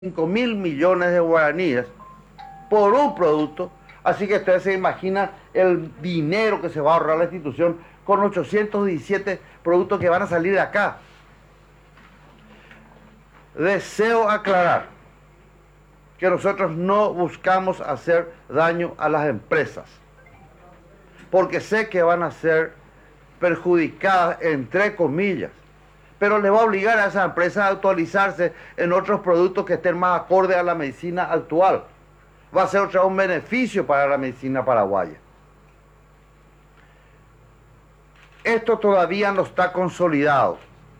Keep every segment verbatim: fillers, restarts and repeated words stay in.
cinco mil millones de guaraníes por un producto, así que ustedes se imaginan el dinero que se va a ahorrar la institución con ochocientos diecisiete productos que van a salir de acá. Deseo aclarar que nosotros no buscamos hacer daño a las empresas, porque sé que van a ser perjudicadas, entre comillas, pero les va a obligar a esas empresas a actualizarse en otros productos que estén más acorde a la medicina actual. Va a ser otra un beneficio para la medicina paraguaya. Esto todavía no está consolidado.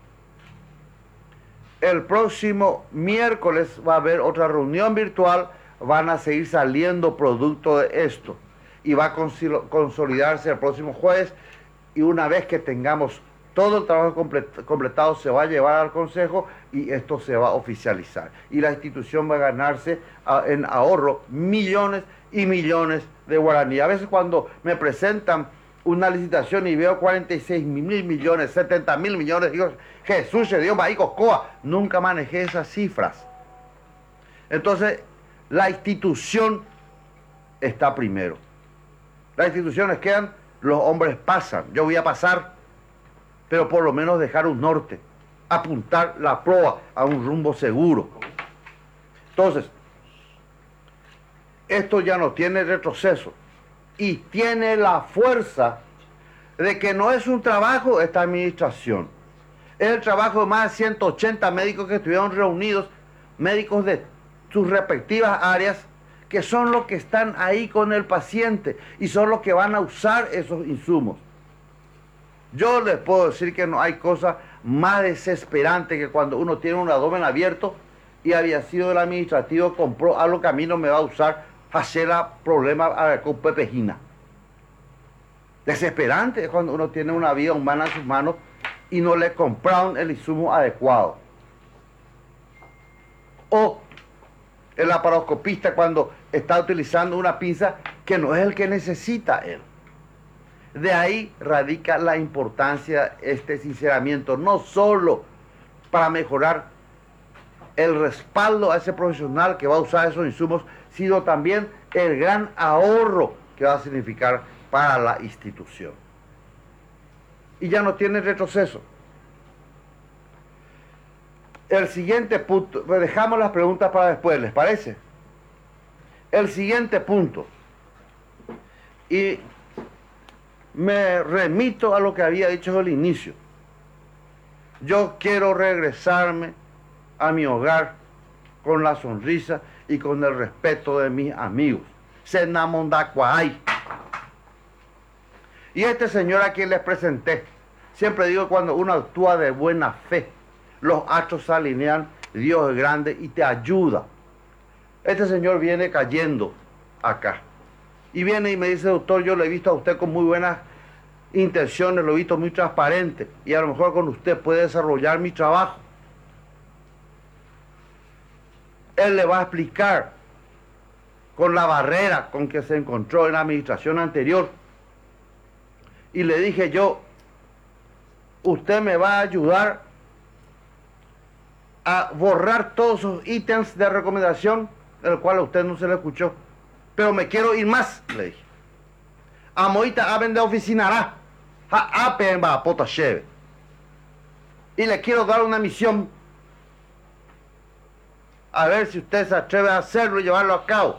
El próximo miércoles va a haber otra reunión virtual, van a seguir saliendo productos de esto y va a consolidarse el próximo jueves, y una vez que tengamos todo el trabajo complet completado se va a llevar al Consejo y esto se va a oficializar. Y la institución va a ganarse a, en ahorro millones y millones de guaraní. A veces cuando me presentan una licitación y veo cuarenta y seis mil millones, setenta mil millones, digo, Jesús, Dios, Maíco, Coa, nunca manejé esas cifras. Entonces, la institución está primero. Las instituciones quedan, los hombres pasan. Yo voy a pasar, pero por lo menos dejar un norte, apuntar la proa a un rumbo seguro. Entonces, esto ya no tiene retroceso y tiene la fuerza de que no es un trabajo esta administración, es el trabajo de más de ciento ochenta médicos que estuvieron reunidos, médicos de sus respectivas áreas, que son los que están ahí con el paciente y son los que van a usar esos insumos. Yo les puedo decir que no hay cosa más desesperante que cuando uno tiene un abdomen abierto y había sido el administrativo, compró algo que a mí no me va a usar, hacer problema con pepejina. Desesperante es cuando uno tiene una vida humana en sus manos y no le compraron el insumo adecuado. O el laparoscopista cuando está utilizando una pinza que no es el que necesita él. De ahí radica la importancia de este sinceramiento, no solo para mejorar el respaldo a ese profesional que va a usar esos insumos, sino también el gran ahorro que va a significar para la institución. Y ya no tiene retroceso. El siguiente punto, pues dejamos las preguntas para después, ¿les parece? El siguiente punto, y me remito a lo que había dicho al inicio. Yo quiero regresarme a mi hogar con la sonrisa y con el respeto de mis amigos. Senamondacuay. Y este señor a quien les presenté, siempre digo, cuando uno actúa de buena fe, los astros se alinean, Dios es grande y te ayuda. Este señor viene cayendo acá. Y viene y me dice, doctor, yo lo he visto a usted con muy buenas intenciones, lo he visto muy transparente, y a lo mejor con usted puede desarrollar mi trabajo. Él le va a explicar con la barrera con que se encontró en la administración anterior. Y le dije yo, usted me va a ayudar a borrar todos esos ítems de recomendación, del cual a usted no se le escuchó. Pero me quiero ir más, le dije. A Moita Aben de oficinará. A Apen va a pota cheve. Y le quiero dar una misión. A ver si usted se atreve a hacerlo y llevarlo a cabo.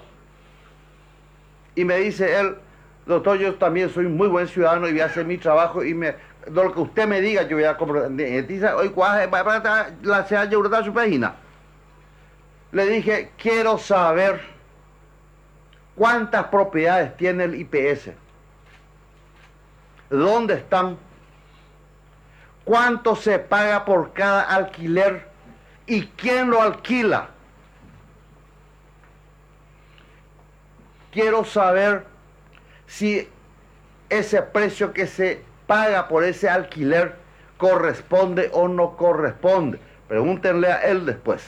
Y me dice él, doctor, yo también soy muy buen ciudadano y voy a hacer mi trabajo y me, de lo que usted me diga yo voy a comprar. Dice, hoy cuál la se ha llevado su página. Le dije, quiero saber cuántas propiedades tiene el I P S, dónde están, cuánto se paga por cada alquiler y quién lo alquila. Quiero saber si ese precio que se paga por ese alquiler corresponde o no corresponde. Pregúntenle a él después.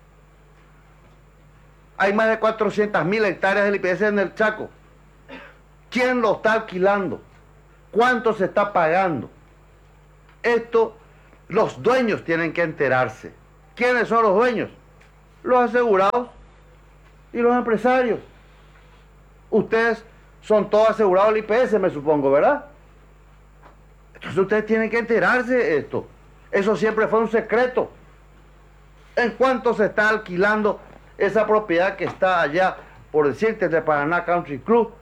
Hay más de cuatrocientas mil hectáreas del I P S en el Chaco. ¿Quién lo está alquilando? ¿Cuánto se está pagando? Esto los dueños tienen que enterarse. ¿Quiénes son los dueños? los asegurados y los empresarios. Ustedes son todos asegurados del I P S, me supongo, ¿verdad? Entonces ustedes tienen que enterarse de esto. Eso siempre fue un secreto. ¿En cuánto se está alquilando esa propiedad que está allá, por decirte, de Paraná Country Club?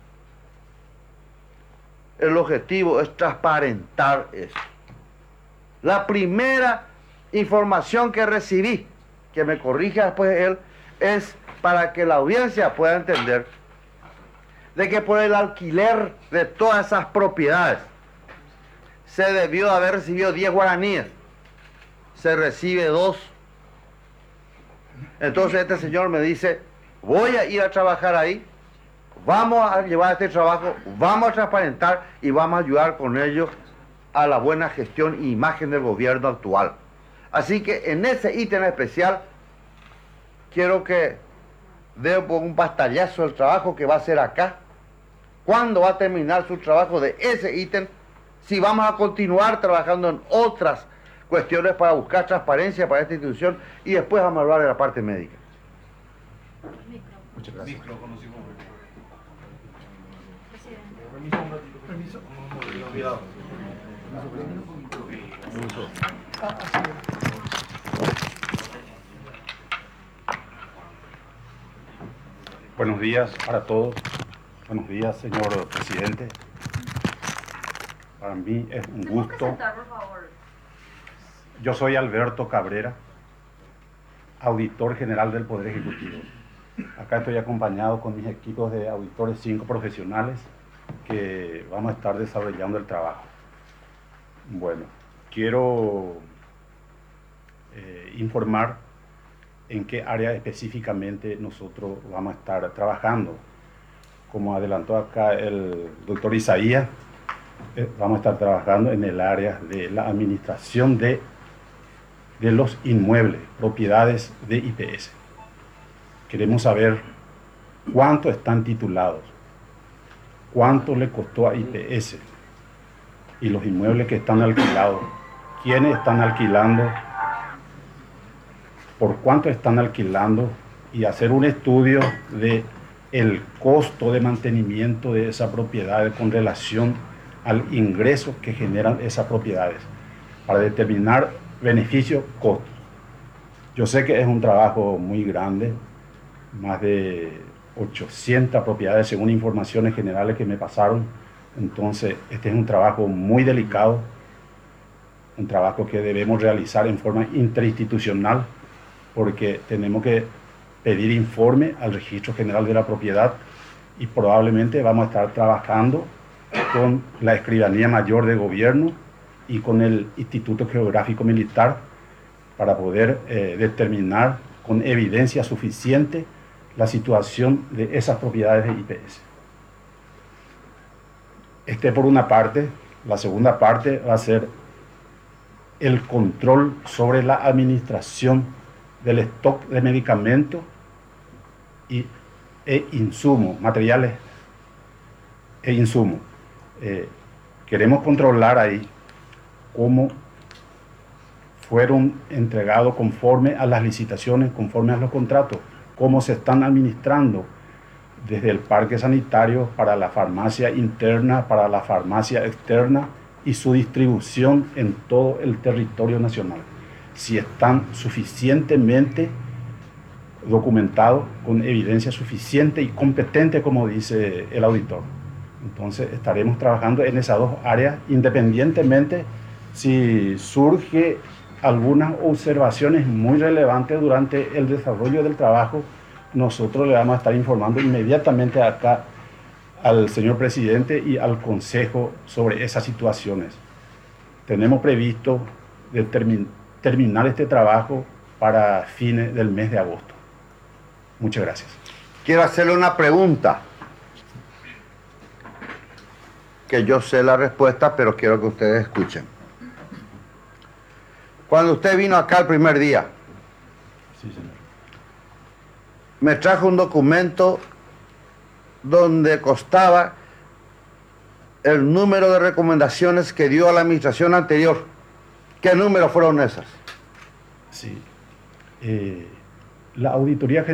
El objetivo es transparentar eso. La primera información que recibí, que me corrija después él, es para que la audiencia pueda entender de que por el alquiler de todas esas propiedades se debió haber recibido diez guaraníes, se recibe dos. Entonces este señor me dice, voy a ir a trabajar ahí, vamos a llevar este trabajo, vamos a transparentar y vamos a ayudar con ello a la buena gestión e imagen del gobierno actual. Así que en ese ítem especial quiero que dé un pastallazo del trabajo que va a hacer acá. ¿Cuándo va a terminar su trabajo de ese ítem? Si vamos a continuar trabajando en otras cuestiones para buscar transparencia para esta institución, y después vamos a hablar de la parte médica. Muchas gracias. Permiso. Buenos días para todos. Buenos días, señor presidente. Para mí es un gusto. Yo soy Alberto Cabrera, auditor general del Poder Ejecutivo. Acá estoy acompañado con mis equipos de auditores, cinco profesionales, que vamos a estar desarrollando el trabajo. Bueno, quiero eh, informar en qué área específicamente nosotros vamos a estar trabajando. Como adelantó acá el doctor Isaías, eh, vamos a estar trabajando en el área de la administración de, de los inmuebles, propiedades de I P S. Queremos saber cuánto están titulados, cuánto le costó a I P S y los inmuebles que están alquilados, quiénes están alquilando, por cuánto están alquilando, y hacer un estudio de el costo de mantenimiento de esa propiedad con relación al ingreso que generan esas propiedades para determinar beneficios, costos. Yo sé que es un trabajo muy grande, más de ochocientas propiedades según informaciones generales que me pasaron. Entonces este es un trabajo muy delicado, un trabajo que debemos realizar en forma interinstitucional, porque tenemos que pedir informe al Registro General de la Propiedad y probablemente vamos a estar trabajando con la Escribanía Mayor de Gobierno y con el Instituto Geográfico Militar para poder eh, determinar con evidencia suficiente la situación de esas propiedades de I P S. Este por una parte. La segunda parte va a ser el control sobre la administración del stock de medicamentos y, e insumos, materiales e insumos. Eh, queremos controlar ahí cómo fueron entregados conforme a las licitaciones, conforme a los contratos, cómo se están administrando desde el parque sanitario para la farmacia interna, para la farmacia externa y su distribución en todo el territorio nacional. Si están suficientemente documentados, con evidencia suficiente y competente, como dice el auditor. Entonces estaremos trabajando en esas dos áreas, independientemente si surge algunas observaciones muy relevantes durante el desarrollo del trabajo. Nosotros le vamos a estar informando inmediatamente acá al señor presidente y al consejo sobre esas situaciones. Tenemos previsto determin- terminar este trabajo para fines del mes de agosto. Muchas gracias. Quiero hacerle una pregunta, que yo sé la respuesta, pero quiero que ustedes escuchen. Cuando usted vino acá el primer día, Sí, señor. me trajo un documento donde constaba el número de recomendaciones que dio a la administración anterior. ¿Qué números fueron esas? Sí. Eh, la Auditoría